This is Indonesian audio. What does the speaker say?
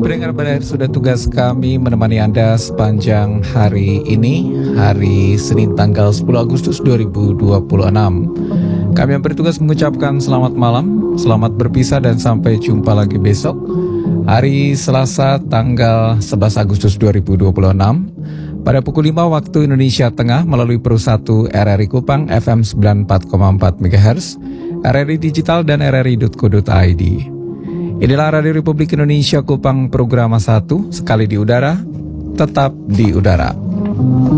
Pendengar sudah tugas kami menemani Anda sepanjang hari ini, hari Senin tanggal 10 Agustus 2026. Kami yang bertugas mengucapkan selamat malam, selamat berpisah dan sampai jumpa lagi besok, hari Selasa tanggal 11 Agustus 2026, pada pukul 5 waktu Indonesia Tengah melalui Pro 1 RRI Kupang FM 94,4 MHz, RRI Digital dan RRI.co.id. Inilah Radio Republik Indonesia Kupang Programa 1, sekali di udara, tetap di udara.